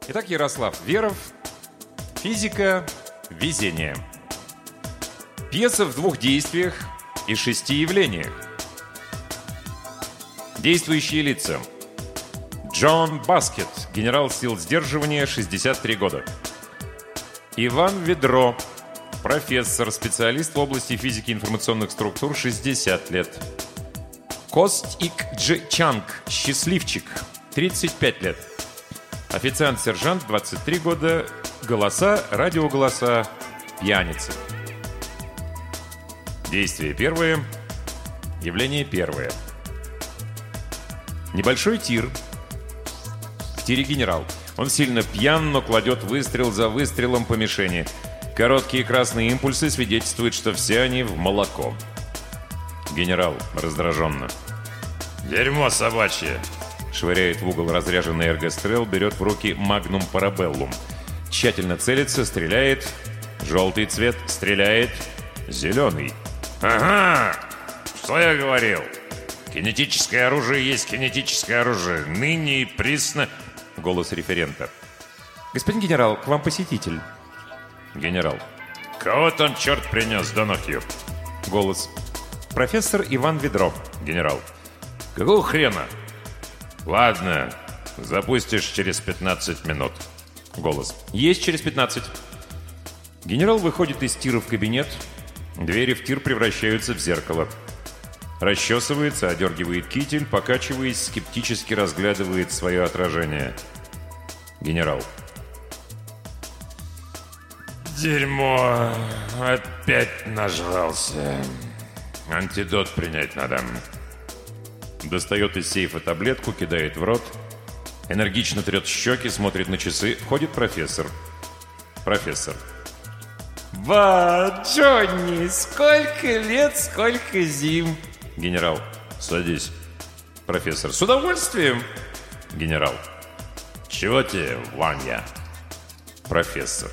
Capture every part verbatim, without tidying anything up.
Итак, Ярослав Веров. Физика везения. Пьеса в двух действиях и шести явлениях. Действующие лица. Джон Баскет, генерал сил сдерживания, шестьдесят три года. Иван Ведро, профессор, специалист в области физики информационных структур, шестьдесят лет. Кост-Ик Дж. Чанг, счастливчик, тридцать пять лет. Официант-сержант, двадцать три года. Голоса, радиоголоса, пьяница. Действие первое. Явление первое. Небольшой тир. В тире генерал. Он сильно пьян, но кладет выстрел за выстрелом по мишени. Короткие красные импульсы свидетельствуют, что все они в молоко. Генерал раздраженно. «Дерьмо собачье!» Швыряет в угол разряженный эргострел, берет в руки магнум парабеллум. Тщательно целится, стреляет. Желтый цвет, стреляет. Зеленый. «Ага! Что я говорил? Кинетическое оружие есть кинетическое оружие. Ныне и присно...» Голос референта. «Господин генерал, к вам посетитель». Генерал. «Кого там черт принес, Донахью?» Голос. «Профессор Иван Ведро». Генерал. «Какого хрена?» «Ладно, запустишь через пятнадцать минут». Голос. «Есть через пятнадцать». Генерал выходит из тира в кабинет. Двери в тир превращаются в зеркало. Расчесывается, одергивает китель, покачиваясь, скептически разглядывает свое отражение. Генерал. «Дерьмо, опять нажрался. Антидот принять надо». Достает из сейфа таблетку, кидает в рот. Энергично трет щеки, смотрит на часы. Входит профессор. Профессор. «Ба, Джонни, сколько лет, сколько зим!» Генерал. «Садись». Профессор. «С удовольствием». Генерал. «Чего тебе, Ваня?» Профессор.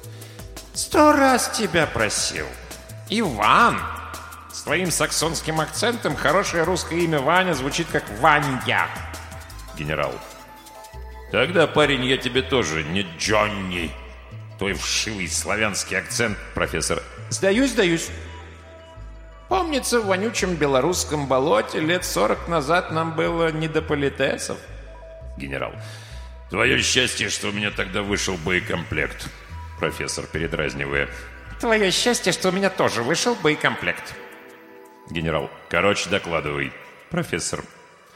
«Сто раз тебя просил. Иван. С твоим саксонским акцентом хорошее русское имя Ваня звучит как Ванья». Генерал. «Тогда, парень, я тебе тоже не Джонни. Твой вшивый славянский акцент». Профессор. «Сдаюсь, сдаюсь. Помнится, в вонючем белорусском болоте лет сорок назад нам было не до политесов». Генерал. «Твое счастье, что у меня тогда вышел боекомплект». Профессор, передразнивая. «Твое счастье, что у меня тоже вышел боекомплект». Генерал. «Короче, докладывай». Профессор.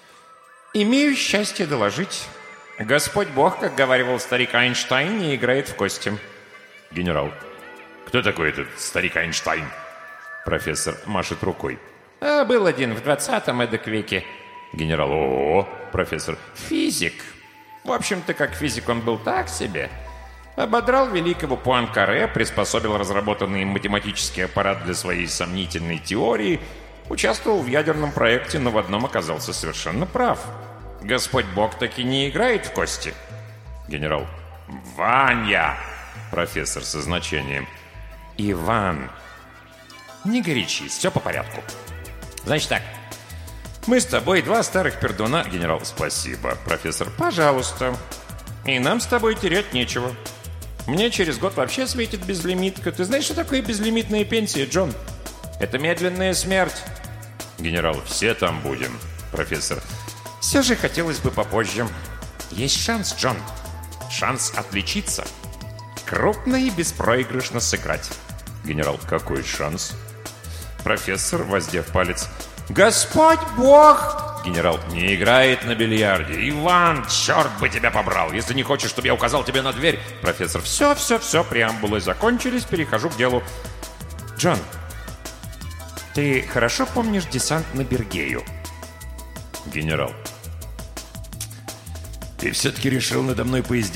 «Имею счастье доложить. Господь Бог, как говаривал старик Эйнштейн, не играет в кости». Генерал. «Кто такой этот старик Эйнштейн?» Профессор машет рукой. А, «Был один в двадцатом эдак веке». Генерал. «О-о-о». Профессор. «Физик. В общем-то, как физик он был так себе. Ободрал великого Пуанкаре, приспособил разработанный им математический аппарат для своей сомнительной теории, участвовал в ядерном проекте, но в одном оказался совершенно прав. Господь Бог таки не играет в кости». Генерал. «Ваня!» Профессор со значением. «Иван, не горячись, все по порядку. Значит так, мы с тобой два старых пердуна». Генерал. «Спасибо». Профессор. «Пожалуйста. И нам с тобой терять нечего. Мне через год вообще светит безлимитка. Ты знаешь, что такое безлимитная пенсия, Джон? Это медленная смерть». Генерал. «Все там будем». Профессор. «Все же хотелось бы попозже. Есть шанс, Джон. Шанс отличиться. Крупно и беспроигрышно сыграть». Генерал. «Какой шанс?» Профессор, воздев палец. «Господь Бог!» Генерал. «Не играет на бильярде. Иван, черт бы тебя побрал, если не хочешь, чтобы я указал тебе на дверь». Профессор. «Все, все, все, преамбулы закончились, перехожу к делу. Джон, ты хорошо помнишь десант на Бергею?» Генерал. «Ты все-таки решил надо мной поиздеваться?»